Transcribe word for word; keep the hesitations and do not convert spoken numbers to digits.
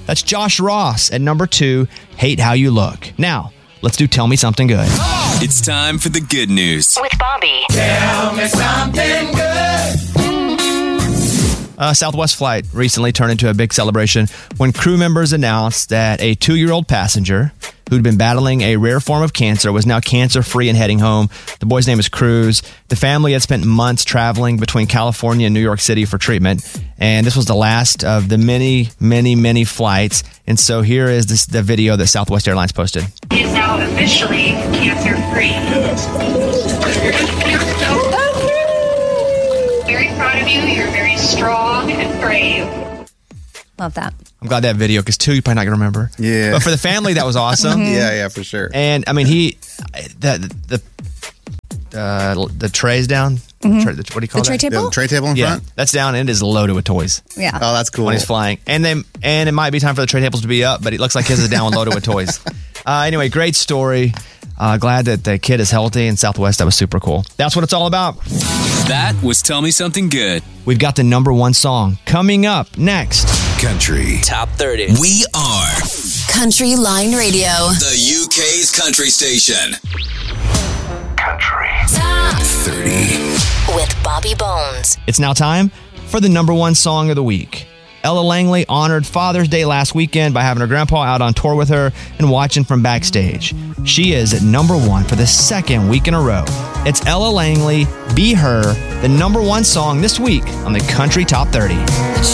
That's Josh Ross at number two, Hate How You Look. Now, let's do Tell Me Something Good. It's time for the good news. With Bobby. Tell me something good. A Southwest flight recently turned into a big celebration when crew members announced that a two-year-old passenger who'd been battling a rare form of cancer was now cancer-free and heading home. The boy's name is Cruz. The family had spent months traveling between California and New York City for treatment, and this was the last of the many, many, many flights. And so here is this, the video that Southwest Airlines posted. He is now officially cancer-free. Very proud of you. You're very strong and brave. Love that. I'm glad that video, because two, you're probably not going to remember. Yeah. But for the family, that was awesome. Mm-hmm. Yeah, yeah, for sure. And, I mean, he, the, the, uh, the tray's down. Mm-hmm. Tray, what do you call the that? tray table? The tray table in Yeah, front? that's down and it is loaded with toys. Yeah. Oh, that's cool. When he's flying. And then, and it might be time for the tray tables to be up, but it looks like his is down and loaded with toys. Uh, anyway, great story. Uh, glad that the kid is healthy in Southwest. That was super cool. That's what it's all about. That was Tell Me Something Good. We've got the number one song coming up next. Country Top thirty. We are Country Line Radio. the U K's country station. Country Top thirty. with Bobby Bones. It's now time for the number one song of the week. Ella Langley honored Father's Day last weekend by having her grandpa out on tour with her and watching from backstage. She is at number one for the second week in a row. It's Ella Langley, Be Her, the number one song this week on the Country Top thirty.